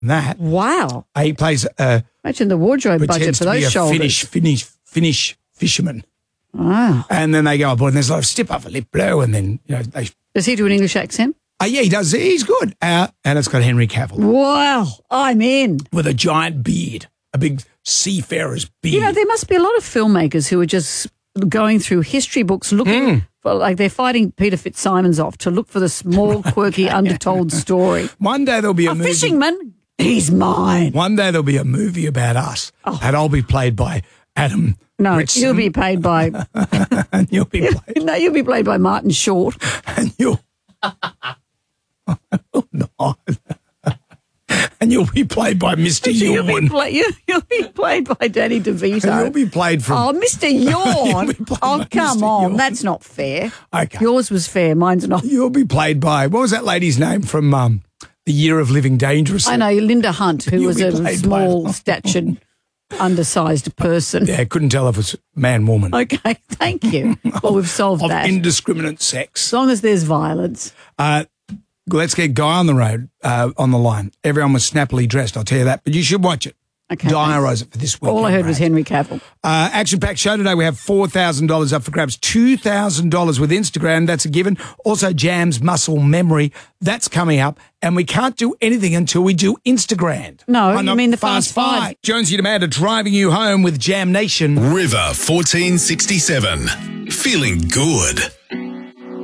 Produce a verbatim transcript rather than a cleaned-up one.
that. Wow. Uh, he plays a Imagine the wardrobe budget pretends for to be those a shoulders. Finnish, Finnish, Finnish fisherman. Wow. And then they go aboard and there's a lot of step up a lip blow and then, you know, they... Does he do an English accent? Oh, yeah, he does. He's good. Uh, and it's got Henry Cavill. Wow. I'm in. With a giant beard, a big seafarer's beard. You know, there must be a lot of filmmakers who are just going through history books looking Mm. for, like they're fighting Peter Fitzsimons off to look for the small, quirky, undertold story. One day there'll be a, A movie. fisherman, he's mine. One day there'll be a movie about us, Oh. and I'll be played by Adam. No, Richson, you'll be paid by, and you'll be played, no, you'll be played by Martin Short. and you'll, oh, no. and you'll be played by Mister You'll be, Yawn. play, you, you'll be played by Danny DeVito. And you'll be played from. Oh, Mister Yawn. You'll be played Oh, by come Mister on. Yawn. That's not fair. Okay. Yours was fair. Mine's not. You'll be played by, what was that lady's name from um, The Year of Living Dangerously? I know, Linda Hunt, who You'll was be a played small, by- statured, undersized person. Yeah, couldn't tell if it was man, woman. Okay, thank you. Well, we've solved Of that. indiscriminate As sex. long as there's violence. Uh, let's get Guy on the road, uh, on the line. Everyone was snappily dressed, I'll tell you that. But you should watch it. Okay. Diarise it for this week. All I heard was Henry Cavill. Uh, action-packed show today. We have four thousand dollars up for grabs, two thousand dollars with Instagram. That's a given. Also, Jam's Muscle Memory. That's coming up. And we can't do anything until we do Instagram. No, Oh, you not mean the Fast Five. Jonesy and Amanda driving you home with Jam Nation. River fourteen sixty-seven. Feeling good.